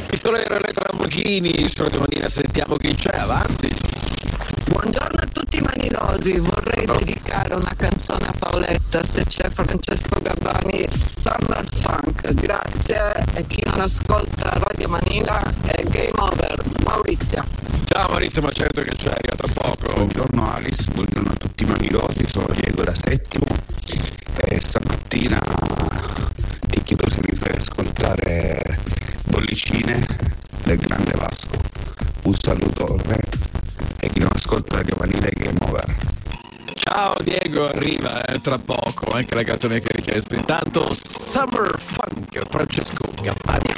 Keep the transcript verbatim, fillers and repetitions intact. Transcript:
Pistolero Elettra Lamborghini, su Radio Manina sentiamo chi c'è, avanti. Buongiorno a tutti manilosi, vorrei no. dedicare una canzone a Paoletta, se c'è Francesco Gabbani, Summer Funk, grazie, e chi non ascolta Radio Manina è Game Over. Maurizio. Ciao Maurizio, ma certo che c'è, arriva tra poco. Buongiorno Alice, buongiorno a tutti i manilosi, sono Diego da Settimo e stamattina ti chiedo se mi fai ascoltare Bollicine del Grande Vasco. Un saluto a me e chi non ascolta Radio Manina è Game Over. Ciao Diego, arriva eh, tra poco anche la canzone che hai richiesto. Intanto Summer Funk, Francesco Gabbani.